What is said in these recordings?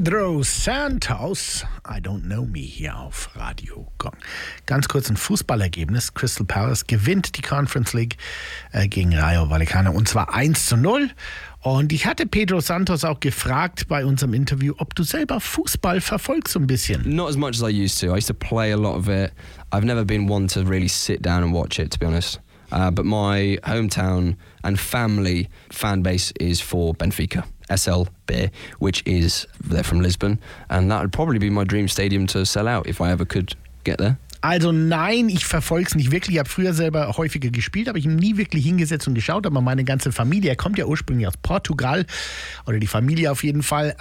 Pedro Santos, I Don't Know Me, hier auf Radio Gong. Ganz kurz ein Fußballergebnis. Crystal Palace gewinnt die Conference League gegen Rayo Vallecano und zwar 1:0. Und ich hatte Pedro Santos auch gefragt bei unserem Interview, ob du selber Fußball verfolgst so ein bisschen. Not as much as I used to. I used to play a lot of it. I've never been one to really sit down and watch it, to be honest. But my hometown and family fan base is for Benfica, SLB, which is, they're from Lisbon. And that would probably be my dream stadium to sell out if I ever could get there. Also nein, ich verfolge es nicht wirklich. Ich habe früher selber häufiger gespielt, aber ich habe nie wirklich hingesetzt und geschaut. Aber meine ganze Familie, er kommt ja ursprünglich aus Portugal, oder die Familie auf jeden Fall.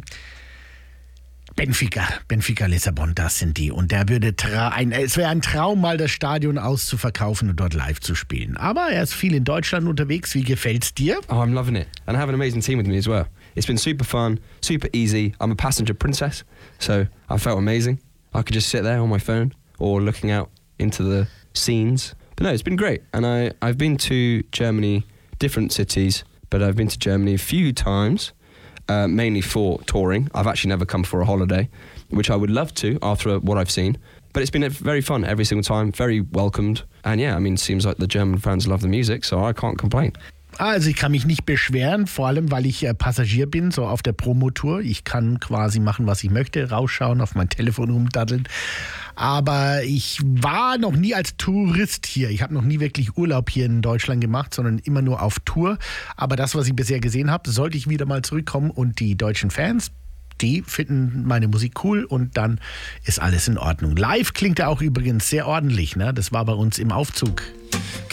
Benfica Lissabon, das sind die. Und der würde es wäre ein Traum, mal das Stadion auszuverkaufen und dort live zu spielen. Aber er ist viel in Deutschland unterwegs. Wie gefällt's dir? Oh, I'm loving it. And I have an amazing team with me as well. It's been super fun, super easy. I'm a passenger princess, so I felt amazing. I could just sit there on my phone or looking out into the scenes. But no, it's been great. And I've been to Germany, different cities, but I've been to Germany a few times. Mainly for touring. I've actually never come for a holiday, which I would love to after what I've seen. But it's been very fun every single time, very welcomed. And yeah, I mean, it seems like the German fans love the music, so I can't complain. Also ich kann mich nicht beschweren, vor allem, weil ich Passagier bin, so auf der Promotour. Ich kann quasi machen, was ich möchte, rausschauen, auf mein Telefon rumdaddeln. Aber ich war noch nie als Tourist hier. Ich habe noch nie wirklich Urlaub hier in Deutschland gemacht, sondern immer nur auf Tour. Aber das, was ich bisher gesehen habe, sollte ich wieder mal zurückkommen. Und die deutschen Fans, die finden meine Musik cool und dann ist alles in Ordnung. Live klingt er auch übrigens sehr ordentlich, ne? Das war bei uns im Aufzug.